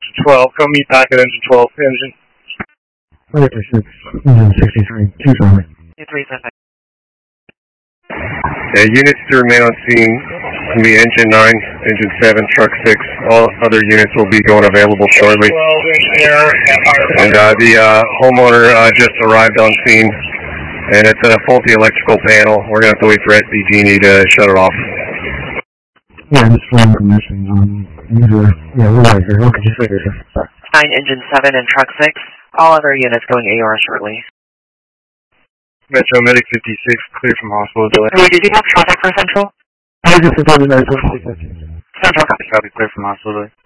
12, come meet back at engine 12, engine. Victor 6, engine 63, 2 summary. 237. Yeah, units to remain on scene can be engine 9, engine 7, truck 6. All other units will be going available shortly. 12, engineer. And the homeowner just arrived on scene, and it's a faulty electrical panel. We're going to have to wait for SDG&E to shut it off. Yeah, just flying commissions on user. Yeah, we're right here. Okay, just right here, sir. 9, engine 7, and truck 6. All other units going AR shortly. Metro Medic 56, clear from hospital delay. Did you have traffic for Central? I just reported that. Central copy. Copy, clear from hospital delay.